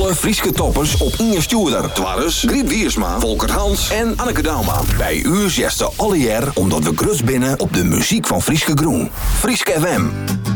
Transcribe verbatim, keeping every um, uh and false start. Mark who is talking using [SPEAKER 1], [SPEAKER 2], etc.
[SPEAKER 1] Alle Frieske toppers op één stuurder. Twarres, Griet Wiersma, Volker Hans en Anneke Dauma. Bij u zesde alle jaar omdat we grut binnen op de muziek van Frieske Groen. Frieske F M.